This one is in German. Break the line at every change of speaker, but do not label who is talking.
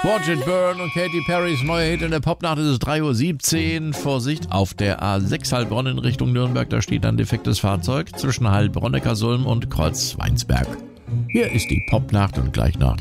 Watch It Burn und Katy Perrys neuer Hit in der Popnacht. Es ist 3:17 Uhr. Vorsicht, auf der A6 Heilbronn in Richtung Nürnberg, da steht ein defektes Fahrzeug zwischen Heilbronn-Neckarsulm und Kreuz-Weinsberg. Hier ist die Popnacht und gleich nach